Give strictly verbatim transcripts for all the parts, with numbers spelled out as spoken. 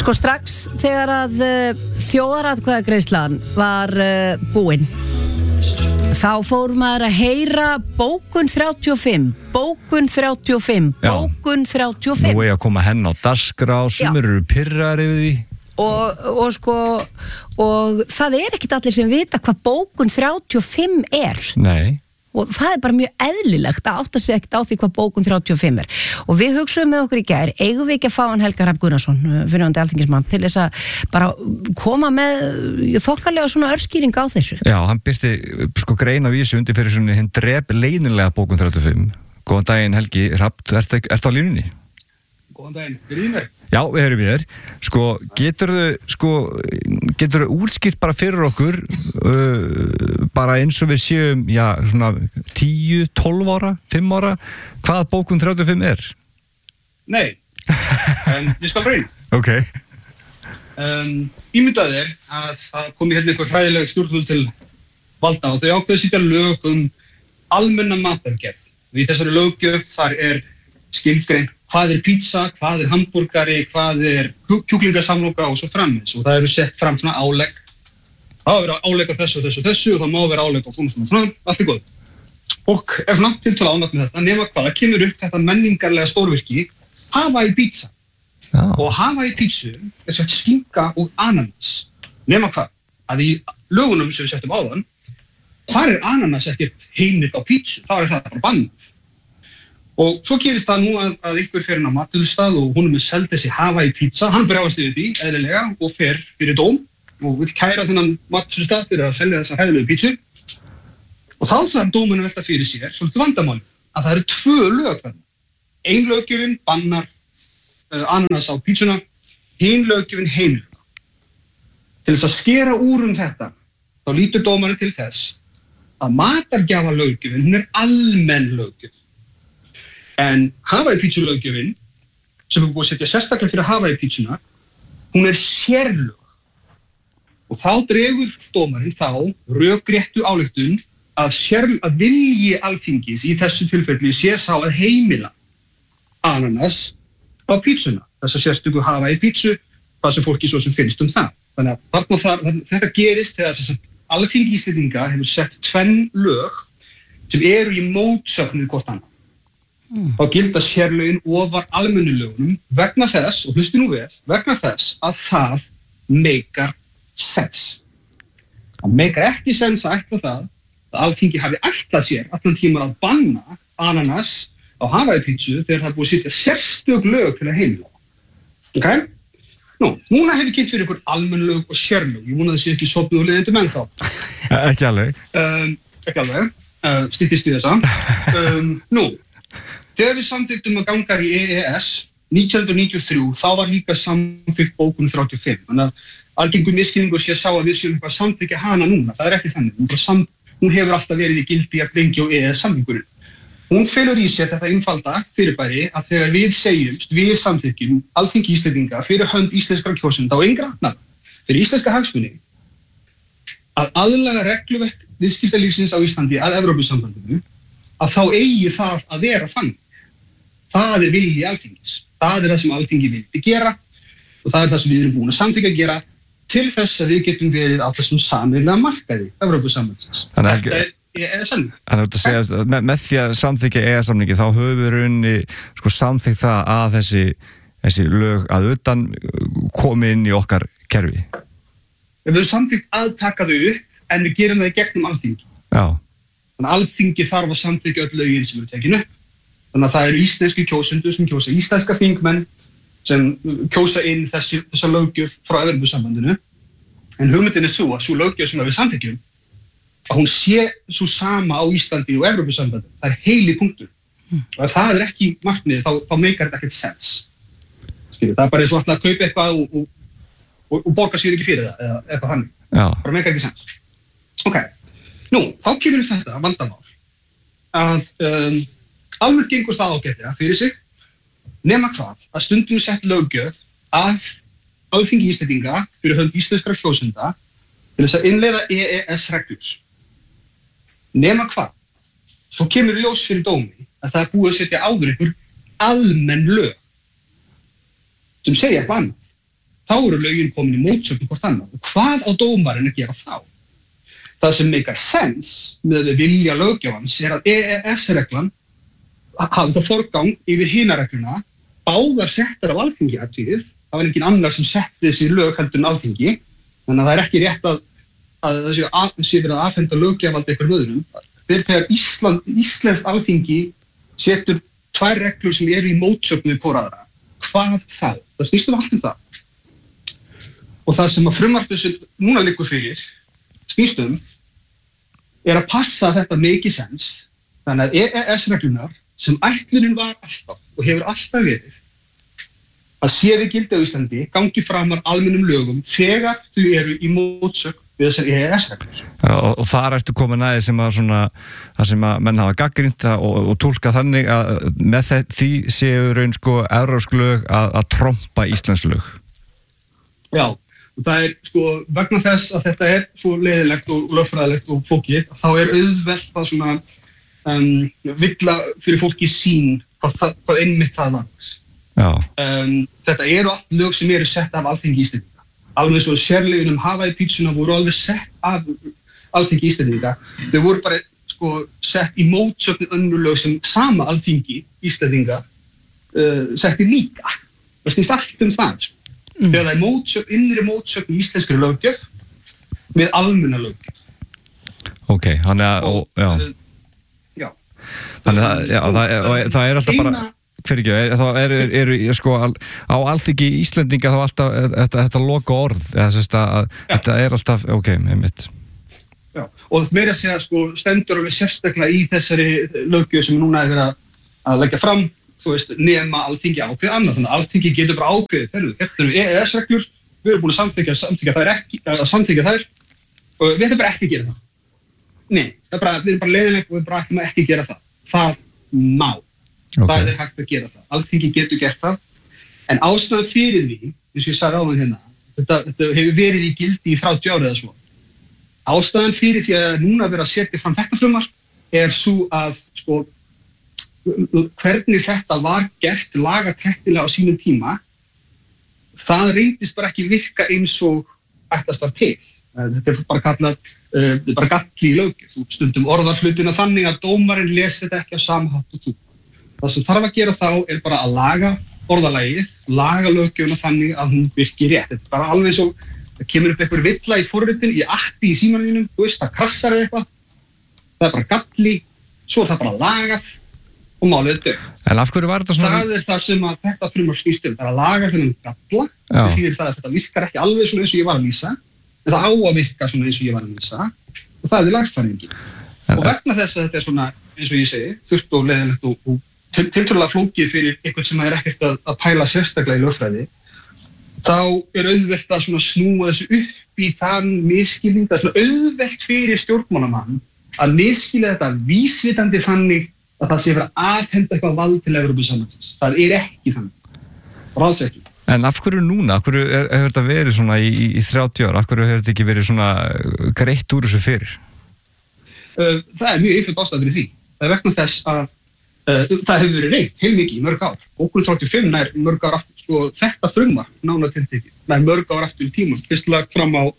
Sko strax þegar að uh, þjóðaratkvæðagreiðslan var uh, búin, þá fór maður að heyra bókun þrjátíu og fimm, bókun þrjátíu og fimm, Já. bókun þrjátíu og fimm. Nú er að koma henn á dagskrá, sumir eru pirrar yfir því. Og, og sko, og það er ekkit allir sem vita hvað bókun þrjátíu og fimm er. Nei. Og það er bara mjög eðlilegt að átta sig ekkert á því hvað bókun þrjátíu og fimm er. Og við hugsaum með okkur í gær, eigum við ekki að fá hann Helga Hrafn Gunnarsson, fyrrverandi alþingismann, til þess að bara koma með þokkalega svona örskýring á þessu. Já, hann byrti sko greina vísu undir fyrir svona hinn drep leiðinlega bókun þrjátíu og fimm. Góðan daginn Helgi Hrafn, ertu ert á línunni? Góðan daginn, er þið mér? Já, við erum hér. Sko, geturðu sko, geturðu útskýrt bara fyrir okkur uh, bara eins og við séum, já, svona tíu, tólf ára, fimm ára, hvað bókun þrjátíu og fimm er? Nei, en ég skal reyna. Ok. Um, Ímyndað er að það komi hérna eitthvað hræðileg stjórnvöld til valda og þau ákveðu að setja lög um almenna matargerð. Í þessari löggjöf þar er skilgreint hvað er pizza, hvað er hamburgari, hvað er kjúklingasamloka og svo framins. Og það eru sett fram svona álegg. Það má vera álegg á þessu og þessu og þessu og það má vera álegg á svona svona svona, allt er góð. Og er svona til til ánægt með þetta, nema hvað, það kemur upp þetta menningarlega stórvirki, Hawaii pizza. Já. Og Hawaii pizza er sett skinka og ananas. Nema hvað, að í lögunum sem við settum áðan, þar er ananas ekkert heimilt á pizza, þar er það bara bannað. Og svo gerist það nú að, að ykkur fer inn á matvælustað og hún er með seld þessi Hawaii pizza, hann brjáast yfir því, eðlilega, og fer fyrir dóm og vill kæra þennan matvælustað fyrir að selja þessa hæðilegu pizzu. Og þá þarf dómurinn að velta fyrir sér, svolítið vandamáli, að það eru tvö lög þarna. Ein löggjöfin bannar uh, ananas á pizzuna, hin löggjöfin heimilur. Til þess að skera úr um þetta, þá lítur dómarinn til þess að matargjafa löggjöfin, hún er almenn löggjöf. En Hawaii pizza löggjöfin, sem er búið að setja sérstaklega fyrir Hawaii pizzuna, hún er sérlög. Og þá dregur dómarinn þá rökréttu ályktun að, sér, að vilji alþingis í þessu tilfelli sé sá að heimila ananas á pizzuna. Þess að sérstöku Hawaii pizzu, hvað sem fólki svo sem finnst um það. Þannig að þarna þar, þetta gerist þegar alþingi Íslendinga hefur sett tvenn lög sem eru í mótsögn við hvort annað. Mm. Þá gilda sérlögin ofar almennu lögunum vegna þess, og hlustu nú vel, vegna þess að það meikar sens. Það meikar ekki sens að ætla það að alþingi hafi ætlað sér allan tíman að banna ananas á Hawaii pizzu þegar það er búið að setja sérstök lög til að heimila. Ok? Nú, núna hefur kynnt fyrir ykkur almennu lög og sérlög. Ég vona að það sé ekki sofnuð og leiðindum ennþá. Ekki alveg. Um, ekki alveg. Uh, Styttist í þessa. Um, nú, þegar við samþykktum að ganga í E E S nítján hundruð níutíu og þrjú, þá var líka samþykkt bókun þrjátíu og fimm. Þannig að algengur misskilningur sé að sá að við séum eitthvað samþykkja hana núna. Það er ekki þannig. Hún, sam, hún hefur alltaf verið í gildi að lengi á E E S-samningurinn. Hún felur í sér þetta einfalda fyrirbæri að þegar við segjumst, við samþykkjum alþingi Íslendinga fyrir hönd íslenskra kjósenda og engra annarra, fyrir íslenska hagsmuni, að aðlaga regluverk viðskiptalífsins á Íslandi að Evrópusambandinu, að þá eigi það að vera þannig. Það er vilji alþingis. Það er það sem alþingi vildi gera og það er það sem við erum búin að samþykkja að gera til þess að við getum verið á þessum sameiginlega markaði Evrópusambandsins. Þetta er E E S-samning. Þannig að segja, með, með því að samþykkja E E S-samningi þá höfum við raunni sko, samþykkt það að þessi, þessi lög að utan komi inn í okkar kerfi. Við höfum samþykkt að taka þau upp en við gerum það í gegnum alþingi. Já. Þannig að alþingi þarf að samþykkja öll lögin sem eru tekin upp. Þannig að það eru íslenski kjósendur sem kjósa íslenska þingmenn sem kjósa inn þessi, þessa löggjöf frá Evrópusambandinu. En hugmyndin er svo að svo löggjöf sem við samþykkjum að hún sé svo sama á Íslandi og Evrópusambandinu. Það er heili punktur. Mm. Og ef það er ekki markmiðið þá, þá meikar þetta ekkert sens. Skilur, það er bara eins og alltaf að kaupa eitthvað og, og, og, og borga sér ekki fyrir það eða eitthvað þannig. Já. Bara meikar ekki sens. Ok, nú, þá kemur þetta vandamál að um, almennt gengur það ágætlega fyrir sig nema hvað að stundum sett löggjöf af alþingi Íslendinga fyrir hönd íslenskra kjósenda til þess að innleiða E E S-reglur. Nema hvað, svo kemur ljós fyrir dómi að það er búið að setja áður ykkur almenn lög sem segja eitthvað annað. þá eru lögin komin í mótsögn hvort annað. Og hvað á dómarinn að gera þá? Það sem make sense með vilja löggjafans er að E E S-reglan hafi það forgang yfir hina regluna, báðar settar af Alþingi atriðið, það var engin annar sem setti þessi lög heldur en Alþingi, þannig að það er ekki rétt að, að það sé, að, sé verið að afhenda löggjafald einhverjum öðrum. Þegar Ísland, Íslensk Alþingi setur tvær reglur sem eru í mótsögn við hvora aðra, hvað það? Það snýst um allt um það. Og það sem að frumvarpið sem núna liggur fyrir snýst um er að passa að þetta make sense, þannig að E E S-reglunar sem ætlunin var alltaf og hefur alltaf verið að sé við gildi á Íslandi gangi framar almennum lögum þegar þau eru í mótsögn við þessar E E S-reglur. Og, og þar ertu komin aðeins sem að svona, það sem að menn hafa gagnrýnt og, og tólka þannig að með því séu raun sko evrópsk lög að, að trompa íslensk lög. Já, og það er sko vegna þess að þetta er svo leiðilegt og lögfræðilegt og flókið, þá er auðvelt að svona um, villa fyrir fólki sín hvað, hvað einmitt það var. Um, þetta eru allt lög sem eru sett af Alþingi Íslendinga. Alveg svo sérlögin um Hawaii-pítsuna voru alveg sett af Alþingi Íslendinga. Þau voru bara sko sett í mótsögn önnur lög sem sama Alþingi Íslendinga uh, setti líka. Það snýst allt um það. Sko. Mm. Þegar það er mótsögn, innri mótsögn í íslenskri löggjöf með almenna löggjöf. Ok, þannig að, og, já. Já. Þannig að, já, það, er, og, það er alltaf bara, fyrir ekki, þá eru, eru, er, sko, á Alþingi Íslendinga þá alltaf þetta, þetta loka orð, eða þess að þetta er alltaf, ok, einmitt. Já, og meira að segja, sko, stendur við sérstaklega í þessari löggjöf sem núna er verið að, að leggja fram, þú veist, nema Alþingi ákveð annað, þannig að Alþingi getur bara ákveðið, þegar þetta eru E E S-reglur, við erum búin að samþykja, samþykja þær ekki, að samþykja þær, og við ætlum bara ekki að gera það. Nei, það er bara, við erum bara leiðinleg og við bara ætlum ekki að gera það. Það má. Okay. Það er hægt að gera það. Alþingi getur gert það, en ástæðan fyrir því, eins og ég sagði áðan hérna, þetta, þetta hefur verið í gildi í þrjátíu ára eða svo. Ástæðan fyrir því að núna vera að setja fram þetta frumvarp er svo að, sko, hvernig þetta var gert lagateknilega á sínum tíma, það reyndist bara ekki virka eins og ættast var til. Þetta er bara kallað, uh, bara galli í löggjöf. Þú stundum orðar hlutina þannig að dómarinn lesi þetta ekki á sama hátt og þú. Það sem þarf að gera þá er bara að laga orðalagið, laga löggjöfuna þannig að hún virki rétt. Þetta er bara alveg svo, það kemur upp einhver villa í forritin, í appi í símanum, þú veist, það krassar eða eitthvað. Það er bara galli, svo er það bara lagað og málið er dögt. En af hverju var þetta svona? Það er það sem að þetta frumvarp snýst um, það er að laga þennan galla, það þýðir það að þetta virkar ekki alveg svona eins og ég var að lýsa, en það á að virka svona eins og ég var að lýsa, og það er lagfæringin. Og vegna þess að þetta er svona, eins og ég segi, þurft og leiðilegt og, og til, tiltölulega flókið fyrir einhvern sem er ekkert að, að pæla sérstaklega í lögfræði, þá er auðvelt að svona snúa þessu upp í þann misskilning, það er svona auðvelt fyrir stjórnmálamann að misskilja þetta vísvitandi þannig að það sé fyrir að aðhenda eitthvað vald til Evrópusambandsins. Það er ekki þannig. Það er alls ekki. En af hverju núna? Af hverju er, hefur þetta verið svona í, í, í þrjátíu ára? Af hverju hefur þetta ekki verið svona greitt úr þessu fyrir? Uh, það er mjög einföld ástæða fyrir því. Það er vegna þess að uh, það hefur verið reynt heilmikið í mörg ár. Okkur þrjátíu og fimm nær mörg ár aftur, sko þetta frumvarp nánar tiltekið, nær mörg ár aftur í tímann. Fyrst lagt fram á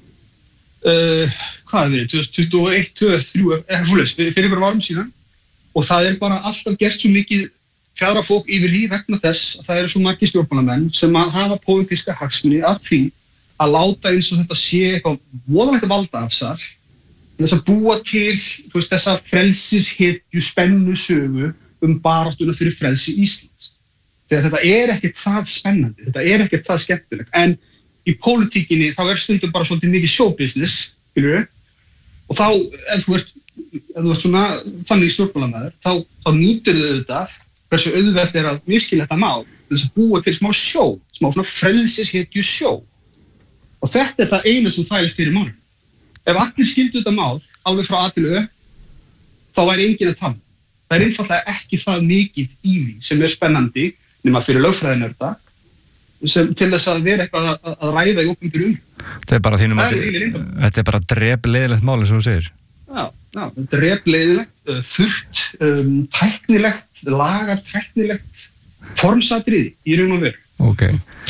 uh, hvað hefur verið, tvö þúsund tuttugu og eitt, tvö þúsund og þrjú, eða svoleiðis, fyrir einhverjum árum síðan. Og það er bara alltaf gert svo mikið fjadrafók yfir því vegna þess að það eru svo margir stjórnmálamenn sem að hafa pólitíska hagsmuni af því að láta eins og þetta sé eitthvað voðalegt valdaafsal til þess að búa til, þú veist, þessa frelsishetju spennu sögu um baráttuna fyrir frelsi Íslands. Þegar þetta er ekkert það spennandi, þetta er ekkert það skemmtilegt, en í pólitíkinni þá er stundum bara svolítið mikið showbusiness, skilurðu, og þá, ef þú ert ef þú ert svona þannig stjórnmálamæður, þá, þá nýtur þau þetta hversu auðvelt er að miskilja þetta mál til þess að búa til smá sjó, smá svona frelsishetju sjó. Og þetta er það einu sem þvælist fyrir málinu. Ef allir skildu þetta mál alveg frá A til Ö, þá væri enginn að tala. Það er einfaldlega ekki það mikið í því sem er spennandi nema fyrir lögfræðinörda sem til þess að vera eitthvað að, að ræða í opinberu um. Þetta er bara þínum að þetta er bara drepleiðilegt mál eins og þú segir. Já, já, þetta er repleiðilegt, þurrt, um, tæknilegt, lagar tæknilegt, formsatriði í raun og veru. Ok.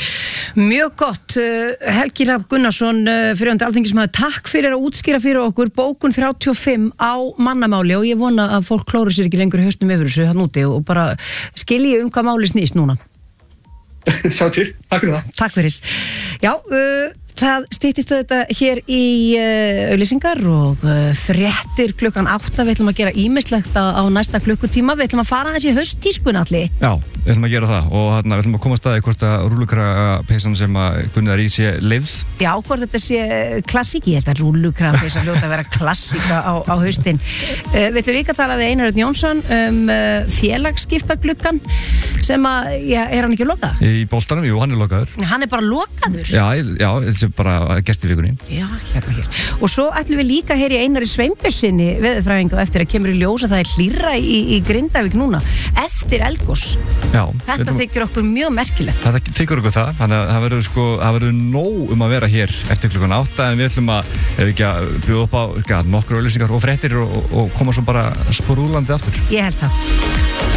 Mjög gott, Helgi Hrafn Gunnarsson, fyrirhundi alþingismaður, takk fyrir að útskýra fyrir okkur bókun þrjátíu og fimm á mannamáli og ég vona að fólk klóru sér ekki lengur í haustum yfir þessu hann úti og bara skilji um hvað máli snýst núna. Sjá til, takk fyrir það. Takk fyrir. Já, uh, það styttist þetta hér í uh, auglýsingar og uh, fréttir klukkan átta. Við ætlum að gera ýmislegt á, á næsta klukkutíma. Við ætlum að fara aðeins í hausttískun allir. Já, við ætlum að gera það og hérna, við ætlum að koma að staði hvort að rúlukrapeysan sem að Gunnar í sé leyfð. Já, hvort þetta sé klassík. Ég held að rúlukrapeysan hljóta að vera klassíka á, á haustin. Uh, við ætlum líka að tala við Einar Örn Jónsson um uh, félagsskiptagluggan sem að, já, er hann ekki lokað? Í boltanum, jú, hann er lokaður. Hann er bara lokaður? Já, já, þetta er bara gert í vikunni. Já, hérna hér. Og svo ætlum við líka hér í Einari Sveinbjörnssyni veðurfræðingu eftir að kemur í ljós að það er hlýrra í, í Grindavík núna eftir eldgos. Já. Þetta við, þykir okkur mjög merkilegt. Þetta þykir okkur það, þannig að það verður sko, það verður nóg um að vera hér eftir klukkan átta en við ætlum að, ef við ekki að bjóða upp á nokkur auglýsingar og fréttir og, og koma svo bara sporúlandi aftur. Ég held það.